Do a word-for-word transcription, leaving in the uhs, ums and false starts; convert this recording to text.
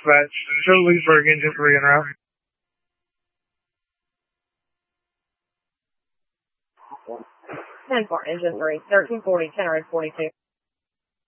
dispatch. Show Leesburg engine three en route. ten four, engine three, thirteen forty, ten forty-two.